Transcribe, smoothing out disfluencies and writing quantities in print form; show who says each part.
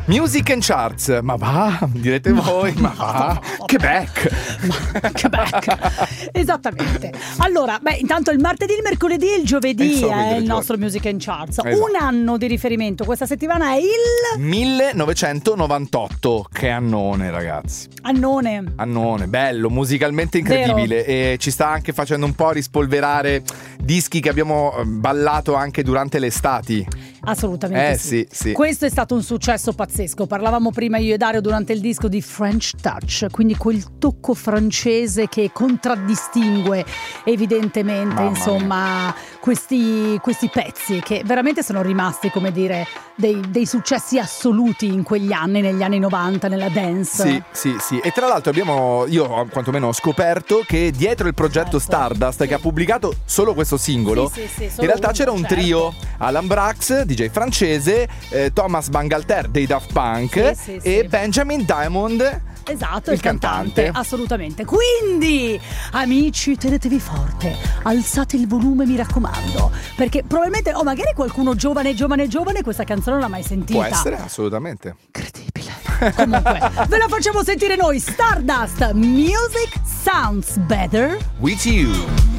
Speaker 1: Music and Charts, ma va, direte voi, ma va, che back.
Speaker 2: Esattamente. Allora, intanto il martedì, il mercoledì e il giovedì è il nostro Music and Charts.
Speaker 1: Esatto.
Speaker 2: Un anno di riferimento questa settimana è il
Speaker 1: 1998. Che annone, ragazzi.
Speaker 2: Annone,
Speaker 1: bello, musicalmente incredibile.
Speaker 2: Vero.
Speaker 1: E ci sta anche facendo un po' rispolverare dischi che abbiamo ballato anche durante le estati.
Speaker 2: Assolutamente
Speaker 1: sì.
Speaker 2: Questo è stato un successo pazzesco. Parlavamo prima io e Dario durante il disco di French Touch, quindi quel tocco francese che contraddistingue evidentemente questi pezzi che veramente sono rimasti, come dire, dei successi assoluti in quegli anni, negli anni 90, nella dance.
Speaker 1: Sì. E tra l'altro io quantomeno ho scoperto che dietro il progetto Stardust, che ha pubblicato solo questo singolo, in realtà c'era un trio: Alan Brax, DJ francese, Thomas Bangalter dei Daft Punk e Benjamin Diamond.
Speaker 2: Esatto, il cantante, assolutamente. Quindi, amici, tenetevi forte, alzate il volume, mi raccomando, perché probabilmente, magari qualcuno giovane questa canzone non l'ha mai sentita.
Speaker 1: Può essere, assolutamente.
Speaker 2: Incredibile. Comunque, ve la facciamo sentire noi, Stardust, Music Sounds Better
Speaker 1: With You.